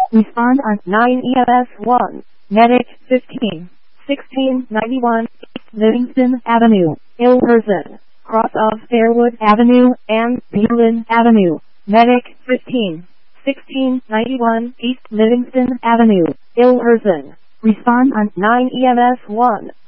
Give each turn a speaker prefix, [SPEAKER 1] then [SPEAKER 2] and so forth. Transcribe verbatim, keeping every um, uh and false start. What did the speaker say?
[SPEAKER 1] Respond on nine E M S one. Medic fifteen. sixteen ninety-one. Livingston Avenue, Ilverston. Cross of Fairwood Avenue and Beelin Avenue. Medic fifteen. sixteen ninety-one East Livingston Avenue, Ilverston. Respond on nine E M S one.